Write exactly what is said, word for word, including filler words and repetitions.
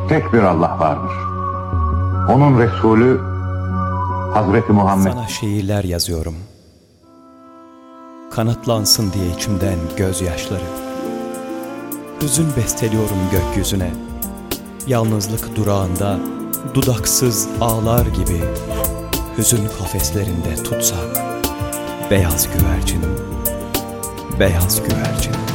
tek bir Allah vardır. Onun Resulü Hazreti Muhammed. Sana şiirler yazıyorum. Kanatlansın diye içimden gözyaşları. Hüzün besteliyorum gökyüzüne. Yalnızlık durağında dudaksız ağlar gibi. Hüzün kafeslerinde tutsak beyaz güvercin, beyaz güvercin.